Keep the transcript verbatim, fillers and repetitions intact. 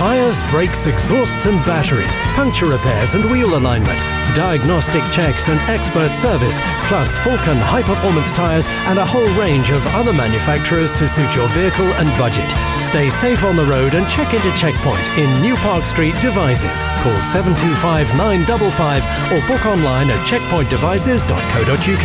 Tyres, brakes, exhausts and batteries, puncture repairs and wheel alignment, diagnostic checks and expert service, plus Falcon high-performance tyres and a whole range of other manufacturers to suit your vehicle and budget. Stay safe on the road and check into Checkpoint in New Park Street, Devizes. Call seven two five nine five five or book online at checkpoint devices dot co dot uk.